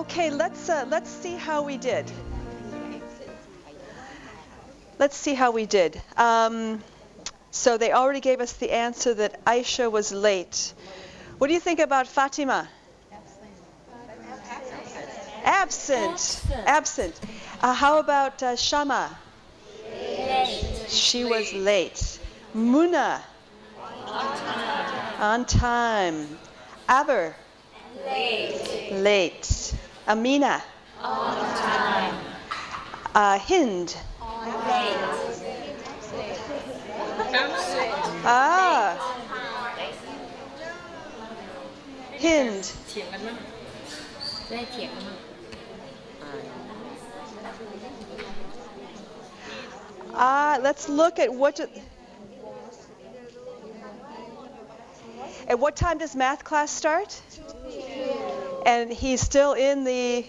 Okay, let's see how we did. Let's see how we did. So they already gave us the answer that Aisha was late. What do you think about Fatima? Absent. Absent. How about Shama? Late. She was late. Muna? On time. Aber? Late. Late. Amina? On time. Hind? Late. Hind. เถียงกันมั้งได้เถียงกันมั้ง Let's look at at what time does math class start? And he's still in the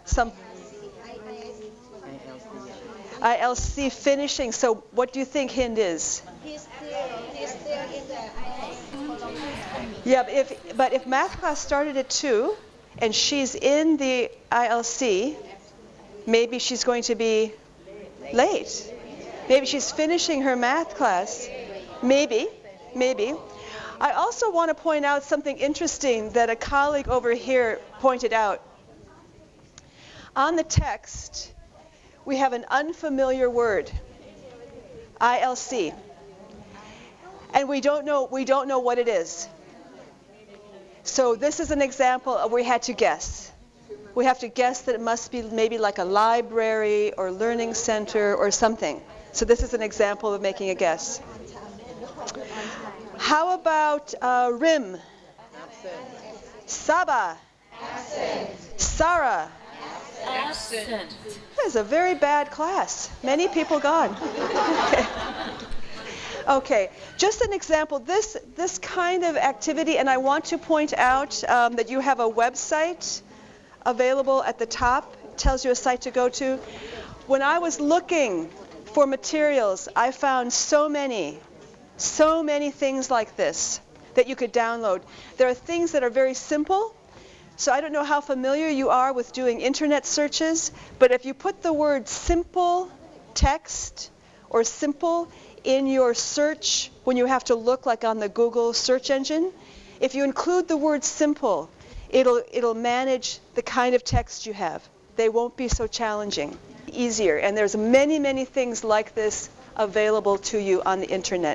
ILC finishing. So what do you think Hind is? He's still in the ILC. Yeah, but if math class started at 2 and she's in the ILC, maybe she's going to be late. Maybe she's finishing her math class. Maybe. I also want to point out something interesting that a colleague over here pointed out. On the text, we have an unfamiliar word, ILC. And we don't know what it is. So this is an example of we had to guess. We have to guess that it must be maybe like a library or learning center or something. So this is an example of making a guess. How about Rim? Saba? Sarah? Absent. That is a very bad class. Many people gone. Okay, just an example. This kind of activity, and I want to point out that you have a website available at the top. It tells you a site to go to. When I was looking for materials, I found so many things like this that you could download. There are things that are very simple. So I don't know how familiar you are with doing internet searches, but if you put the word simple text or simple in your search when you have to look like on the Google search engine, if you include the word simple, it'll manage the kind of text you have. They won't be so challenging. Easier. And there's many things like this available to you on the internet.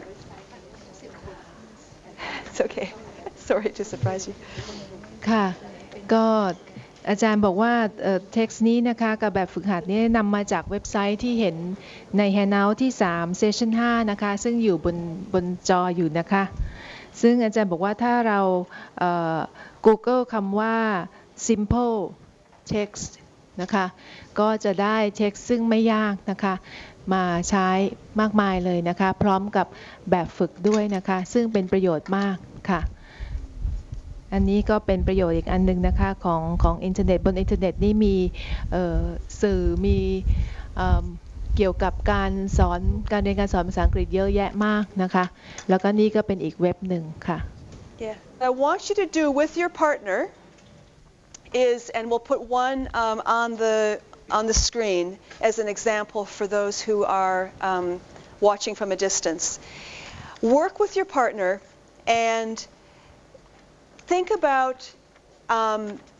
It's okay. Sorry to surprise you. ค่ะก็อาจารย์บอกว่าเท็กซ์นี้นะคะกับแบบฝึกหัดนี้นำมาจากเว็บไซต์ที่เห็นใน Handout ที่3 Session 5นะคะซึ่งอยู่บนจออยู่นะคะซึ่งอาจารย์บอกว่าถ้าเรา Google คำว่า simple text นะคะก็จะได้ text ซึ่งไม่ยากนะคะมาใช้มากมายเลยนะคะพร้อมกับแบบฝึกด้วยนะคะซึ่งเป็นประโยชน์มากค่ะอันนี้ก็เป็นประโยชน์อีกอันนึงนะคะของอินเทอร์เน็ตบนอินเทอร์เน็ตนี่มีสื่อมีเกี่ยวกับการเรียนการสอนภาษาอังกฤษเยอะแยะมากนะคะแล้วก็นี่ก็เป็นอีกเว็บหนึ่งค่ะ Yeah. I want you to do with your partner is, and we'll put one on the screen as an example for those who are watching from a distance. Work with your partner and think about